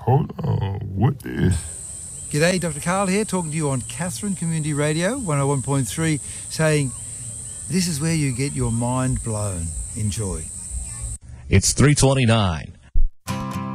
Hold on, what is? G'day, Dr. Carl here, talking to you on Katherine Community Radio, 101.3, saying this is where you get your mind blown. Enjoy. It's 3:29.